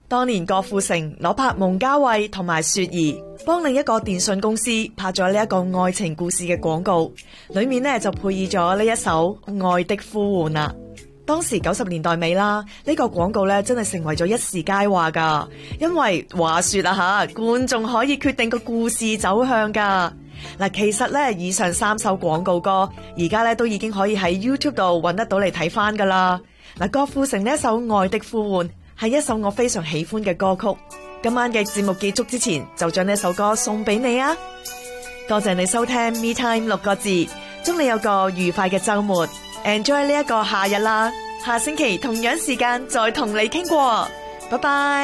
當年郭富城攞拍蒙嘉慧同埋雪兒幫另一個電訊公司拍咗呢一個愛情故事嘅廣告，裏面呢就配以咗呢一首《愛的呼喚》啦。當時90年代尾啦，呢個廣告咧真係成為咗一時佳話噶，因為話說啦吓，觀眾可以決定個故事走向噶。嗱，其實咧以上3首廣告歌，而家咧都已經可以喺 YouTube 度揾得到嚟睇翻噶啦。嗱，郭富城呢一首《愛的呼喚》係一首我非常喜歡嘅歌曲。今晚嘅節目結束之前，就將呢首歌送俾你啊！多謝你收聽 Me Time 6個字，祝你有個愉快嘅週末。Enjoy 呢一個夏日啦，下星期同樣時間再同你傾過，拜拜。